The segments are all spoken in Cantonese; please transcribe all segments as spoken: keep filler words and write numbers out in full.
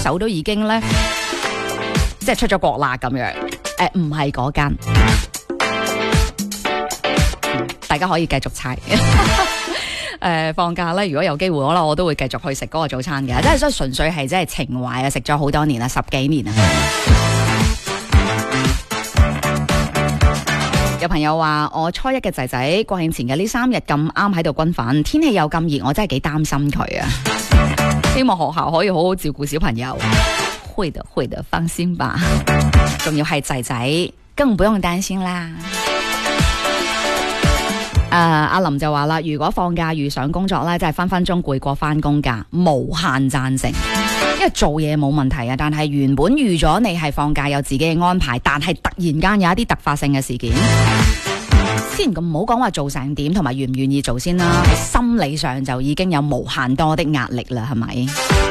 手都已經咧，即係出咗國啦咁樣。誒，唔係嗰間，大家可以繼續猜。誒、呃，放假咧，如果有機會，可能我都會繼續去食嗰個早餐嘅，即係所以純粹係真係情懷啊！食咗好多年啦，十幾年啊。有朋友話我初一嘅仔仔國慶前嘅呢三日咁啱喺度軍訓，天氣又咁熱，我真係幾擔心佢啊！希望學校可以好好照顧小朋友。會的，會的，放心吧。仲要係仔仔，更不用擔心啦。誒、uh, 阿林就話啦，如果放假遇上工作咧，真係分分鐘攰過翻工噶，無限贊成。因為做嘢冇問題啊，但係原本預咗你係放假有自己嘅安排，但係突然間有一啲突發性嘅事件，先咁唔好講話做成點同埋願唔願意做先啦，喺心理上就已經有無限多的壓力啦，係咪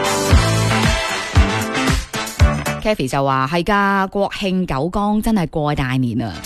？Kathy 就話係噶，國慶九江真係過大年啊！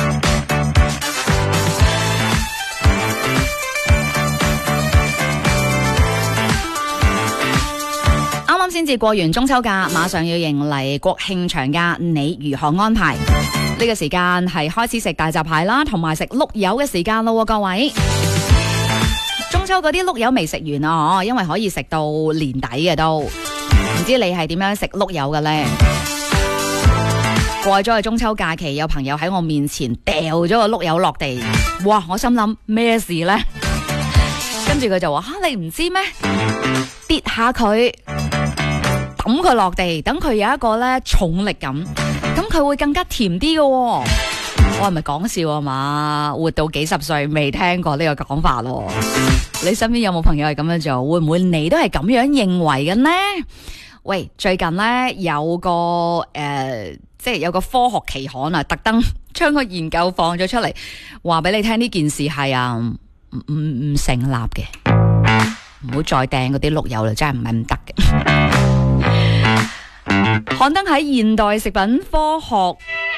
先至過完中秋假，馬上要迎嚟國慶長假，你如何安排？呢、這個時間係開始食大閘蟹啦，同埋食碌柚嘅時間咯，各位。中秋嗰啲碌柚未食完啊，因為可以食到年底嘅都。唔知你係點樣食碌柚嘅呢？過咗去中秋假期，有朋友喺我面前掉咗個碌柚落地，哇！我心諗咩事呢？跟住佢就話：吓、啊、你唔知咩？跌下佢。抌佢落地，等佢有一個咧重力感，咁佢會更加甜啲嘅。我係咪講笑啊嘛？活到幾十歲未聽過呢個講法咯？你身邊有冇朋友係咁樣做？會唔會你都係咁樣認為嘅呢？喂，最近咧有個誒、呃，即係有個科學期刊啊，特登將個研究放咗出嚟，話俾你聽呢件事係啊唔唔唔成立嘅，唔好再掟嗰啲碌柚啦，真係唔係唔得嘅。刊登喺現代食品科學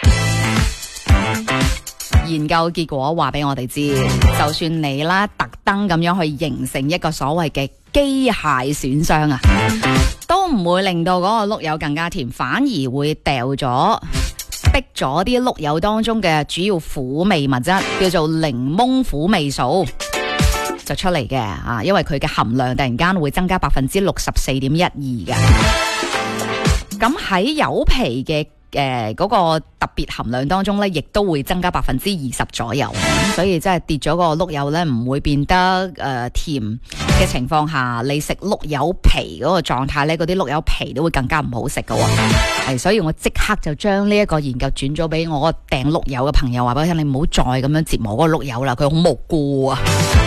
研究結果話俾我哋知，就算你啦特登咁樣去形成一個所謂嘅機械損傷啊，都唔會令到嗰個碌柚更加甜，反而會掉咗逼咗啲碌柚當中嘅主要苦味物質，叫做檸檬苦味素就出嚟嘅啊，因為佢嘅含量突然間會增加百分之六十四點一二嘅。咁喺柚皮嘅誒嗰個特別含量當中咧，亦都會增加百分之二十左右，所以真係跌咗個碌柚咧，唔會變得誒、呃、甜嘅情況下，你食碌柚皮嗰個狀態咧，嗰啲碌柚皮都會更加唔好食噶。係，所以我即刻就將呢一個研究轉咗俾我個訂碌柚嘅朋友，話俾佢聽，你唔好再咁樣折磨嗰個碌柚啦，佢好無辜啊！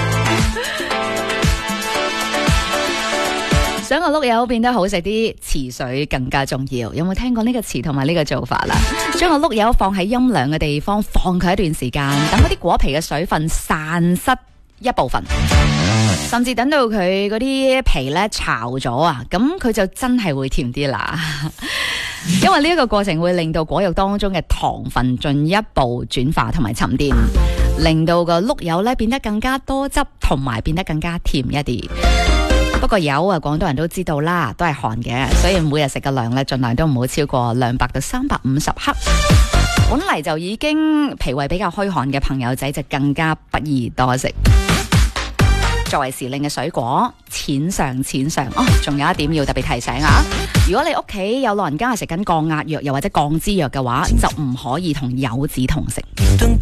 想個碌柚變得好食啲，池水更加重要。有冇聽過呢個詞同埋呢個做法啦？將個碌柚放喺陰涼嘅地方，放佢一段時間，等嗰啲果皮嘅水分散失一部分，甚至等到佢嗰啲皮咧巢咗啊，咁佢就真係會甜啲啦。因為呢一個過程會令到果肉當中嘅糖分進一步轉化同埋沉澱，令到個碌柚咧變得更加多汁，同埋變得更加甜一啲。不過柚啊，廣東人都知道啦，都係寒嘅，所以每日食嘅量咧，盡量都唔好超過兩百到三百五十克。本嚟就已經脾胃比較虛寒嘅朋友仔，就更加不宜多食。作為時令嘅水果，淺嘗淺嘗哦。仲有一點要特別提醒啊，如果你屋企有老人家係食緊降壓藥又或者降脂藥嘅話，就唔可以同柚子同食。